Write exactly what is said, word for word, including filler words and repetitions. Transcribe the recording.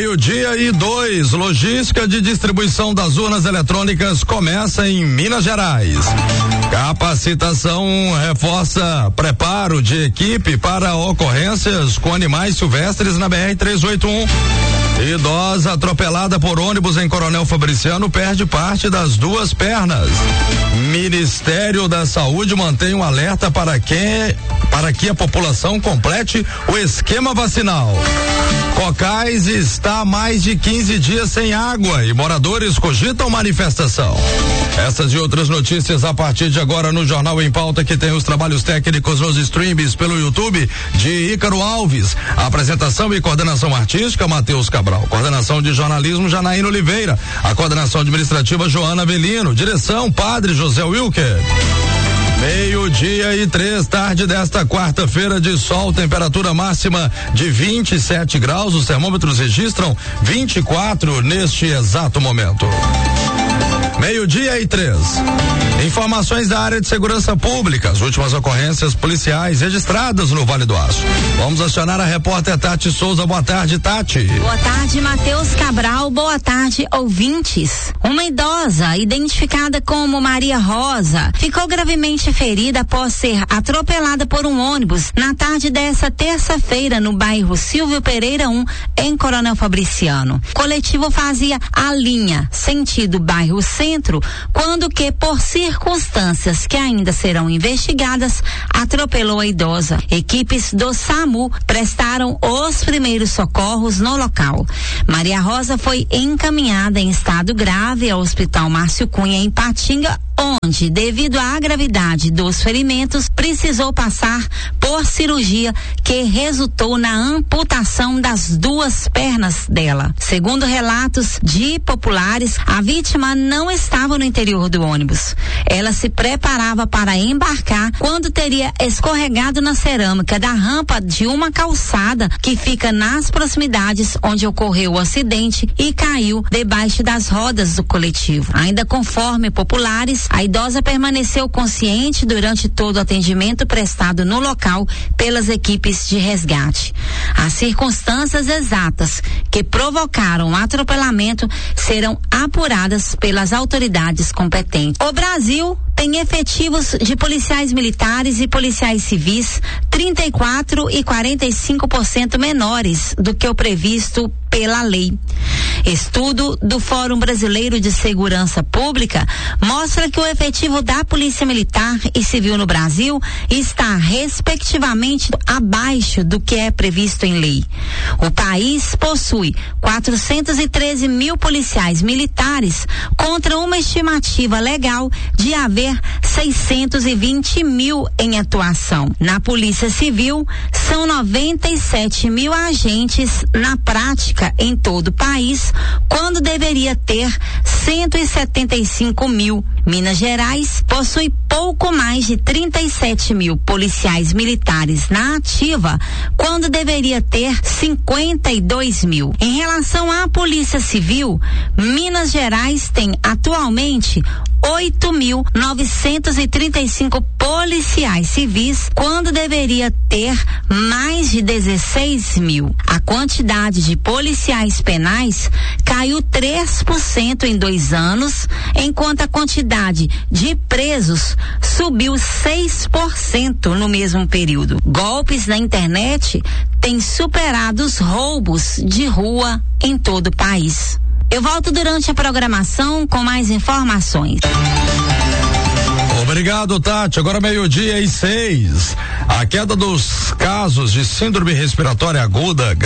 Meio-dia e dois, logística de distribuição das urnas eletrônicas começa em Minas Gerais. Capacitação reforça preparo de equipe para ocorrências com animais silvestres na B R trezentos e oitenta e um. Idosa atropelada por ônibus em Coronel Fabriciano perde parte das duas pernas. Ministério da Saúde mantém um alerta para que, para que a população complete o esquema vacinal. Cocais está há mais de quinze dias sem água e moradores cogitam manifestação. Essas e outras notícias a partir de agora no Jornal em Pauta, que tem os trabalhos técnicos nos streams pelo YouTube de Ícaro Alves. A apresentação e coordenação artística Matheus Cabral. Coordenação de jornalismo Janaína Oliveira. A coordenação administrativa Joana Avelino. Direção Padre José Wilker. Meio-dia e três, tarde desta quarta-feira de sol, temperatura máxima de vinte e sete graus. Os termômetros registram vinte e quatro neste exato momento. Meio-dia e três. Informações da área de segurança pública, as últimas ocorrências policiais registradas no Vale do Aço. Vamos acionar a repórter Tati Souza. Boa tarde, Tati. Boa tarde, Matheus Cabral. Boa tarde, ouvintes. Uma idosa, identificada como Maria Rosa, ficou gravemente ferida após ser atropelada por um ônibus na tarde dessa terça-feira no bairro Silvio Pereira um, em Coronel Fabriciano. O coletivo fazia a linha sentido bairro Centro, quando que, por circunstâncias que ainda serão investigadas, atropelou a idosa. Equipes do SAMU prestaram os primeiros socorros no local. Maria Rosa foi encaminhada em estado grave ao Hospital Márcio Cunha, em Patinga, onde, devido à gravidade dos ferimentos, precisou passar por cirurgia que resultou na amputação das duas pernas dela. Segundo relatos de populares, a vítima não estava no interior do ônibus. Ela se preparava para embarcar quando teria escorregado na cerâmica da rampa de uma calçada que fica nas proximidades onde ocorreu o acidente e caiu debaixo das rodas do coletivo. Ainda conforme populares, a idosa permaneceu consciente durante todo o atendimento prestado no local pelas equipes de resgate. As circunstâncias exatas que provocaram o atropelamento serão apuradas pelas autoridades competentes. O Brasil tem efetivos de policiais militares e policiais civis trinta e quatro e quarenta e cinco por cento menores do que o previsto pela lei. Estudo do Fórum Brasileiro de Segurança Pública mostra que o efetivo da Polícia Militar e Civil no Brasil está respectivamente abaixo do que é previsto em lei. O país possui quatrocentos e treze mil policiais militares contra uma estimativa legal de haver seiscentos e vinte mil em atuação. Na Polícia Civil, são noventa e sete mil agentes na prática em todo o país, quando deveria ter cento e setenta e cinco mil. Minas Gerais possui pouco mais de trinta e sete mil policiais militares na ativa, quando deveria ter cinquenta e dois mil. Em relação à Polícia Civil, Minas Gerais tem atualmente oito mil novecentos e trinta e cinco policiais civis, quando deveria ter mais de dezesseis mil. A quantidade de policiais penais caiu três por cento em dois anos, enquanto a quantidade de presos subiu seis por cento no mesmo período. Golpes na internet têm superado os roubos de rua em todo o país. Eu volto durante a programação com mais informações. Obrigado, Tati. Agora meio-dia e seis. A queda dos casos de síndrome respiratória aguda